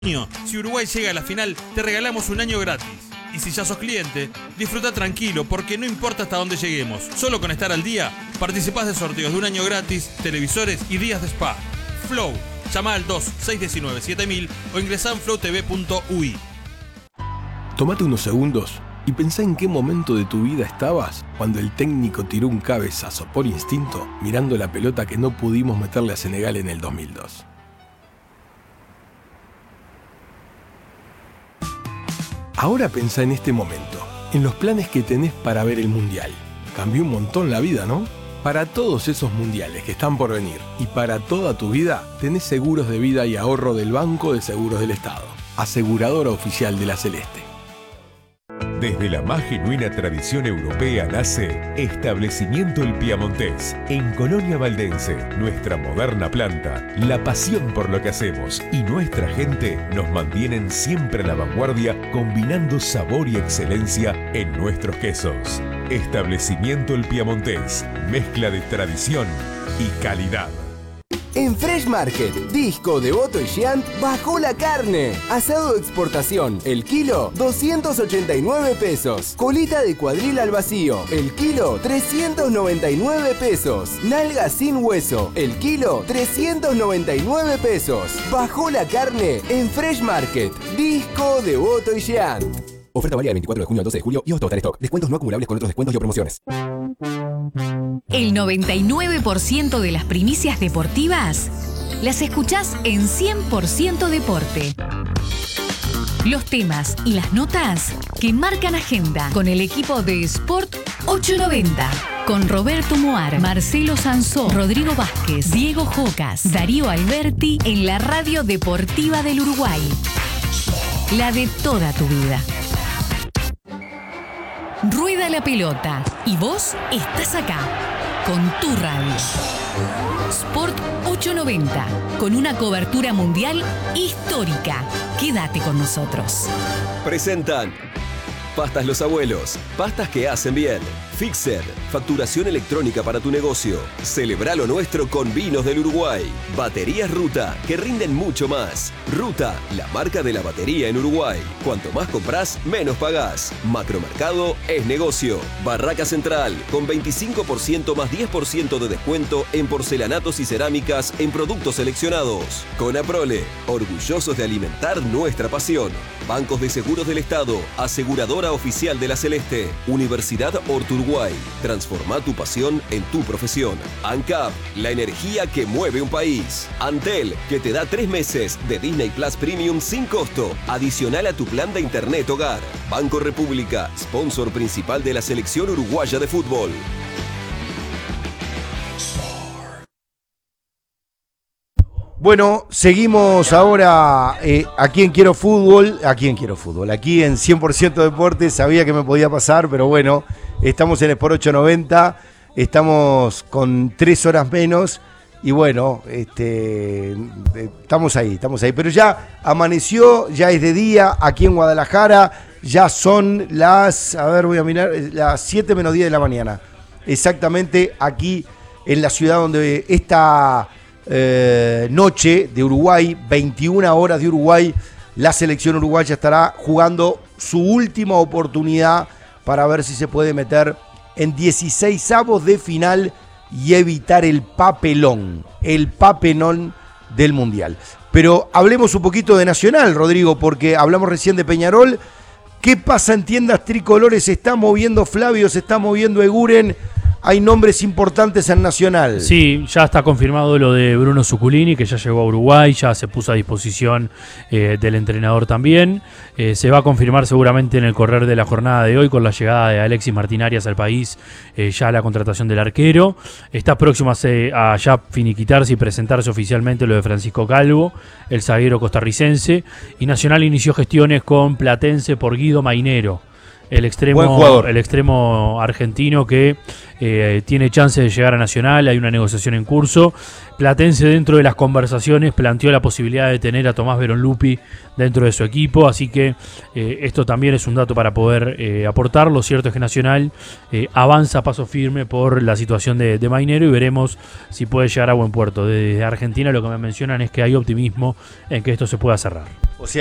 Si Uruguay llega a la final, te regalamos un año gratis. Y si ya sos cliente, disfruta tranquilo porque no importa hasta dónde lleguemos. Solo con estar al día, participás de sorteos de un año gratis, televisores y días de spa. Flow. Llama al 2-619-7000 o ingresá en flowtv.ui. Tómate unos segundos y pensá en qué momento de tu vida estabas cuando el técnico tiró un cabezazo por instinto mirando la pelota que no pudimos meterle a Senegal en el 2002. Ahora pensá en este momento, en los planes que tenés para ver el Mundial. Cambió un montón la vida, ¿no? Para todos esos mundiales que están por venir y para toda tu vida, tenés seguros de vida y ahorro del Banco de Seguros del Estado, aseguradora oficial de la Celeste. Desde la más genuina tradición europea nace Establecimiento El Piamontés, en Colonia Valdense. Nuestra moderna planta, la pasión por lo que hacemos y nuestra gente nos mantienen siempre a la vanguardia, combinando sabor y excelencia en nuestros quesos. Establecimiento El Piamontés, mezcla de tradición y calidad. En Fresh Market, Disco, Devoto y Giant bajó la carne. Asado de exportación, el kilo, 289 pesos. Colita de cuadril al vacío, el kilo, 399 pesos. Nalga sin hueso, el kilo, 399 pesos. Bajó la carne en Fresh Market, Disco, Devoto y Giant. Oferta válida del 24 de junio al 12 de julio y total stock. Descuentos no acumulables con otros descuentos y o promociones. El 99% de las primicias deportivas las escuchás en 100% Deporte. Los temas y las notas que marcan agenda con el equipo de Sport 890. Con Roberto Moar, Marcelo Sansó, Rodrigo Vázquez, Diego Jocas, Darío Alberti en la Radio Deportiva del Uruguay. La de toda tu vida. Rueda la pelota y vos estás acá, con tu radio. Sport 890, con una cobertura mundial histórica. Quédate con nosotros. Presentan Pastas Los Abuelos, pastas que hacen bien. Fixer, facturación electrónica para tu negocio. Celebra lo nuestro con vinos del Uruguay. Baterías Ruta, que rinden mucho más. Ruta, la marca de la batería en Uruguay. Cuanto más compras, menos pagás. Macromercado es negocio. Barraca Central, con 25% más 10% de descuento en porcelanatos y cerámicas en productos seleccionados. Conaprole, orgullosos de alimentar nuestra pasión. Bancos de Seguros del Estado, aseguradora oficial de la Celeste. Universidad Horto Uruguay. Transforma tu pasión en tu profesión. ANCAP, la energía que mueve un país. Antel, que te da 3 meses de Disney Plus Premium sin costo, adicional a tu plan de internet hogar. Banco República, sponsor principal de la selección uruguaya de fútbol. Bueno, seguimos ahora aquí en Quiero Fútbol, aquí en 100% Deportes. Sabía que me podía pasar, pero bueno, estamos en Sport 890, estamos con 3 horas menos y bueno, estamos ahí, pero ya amaneció, ya es de día aquí en Guadalajara, ya son las, las 7 menos 10 de la mañana, exactamente aquí en la ciudad donde esta noche de Uruguay, 21 horas de Uruguay, la selección uruguaya estará jugando su última oportunidad para ver si se puede meter en 16avos de final y evitar el papelón del Mundial. Pero hablemos un poquito de Nacional, Rodrigo, porque hablamos recién de Peñarol. ¿Qué pasa en tiendas tricolores? Se está moviendo Flavio, se está moviendo Eguren. Hay nombres importantes en Nacional. Sí, ya está confirmado lo de Bruno Zuculini, que ya llegó a Uruguay, ya se puso a disposición del entrenador también. Se va a confirmar seguramente en el correr de la jornada de hoy con la llegada de Alexis Martín Arias al país, ya la contratación del arquero. Está próximo a ya finiquitarse y presentarse oficialmente lo de Francisco Calvo, el zaguero costarricense. Y Nacional inició gestiones con Platense por Guido Mainero. el Buen jugador. extremo argentino que tiene chance de llegar a Nacional. Hay una negociación en curso. Platense, dentro de las conversaciones, planteó la posibilidad de tener a Tomás Beronlupi dentro de su equipo, así que esto también es un dato para poder aportar. Lo cierto es que Nacional avanza a paso firme por la situación de Mainero y veremos si puede llegar a buen puerto. Desde Argentina lo que me mencionan es que hay optimismo en que esto se pueda cerrar.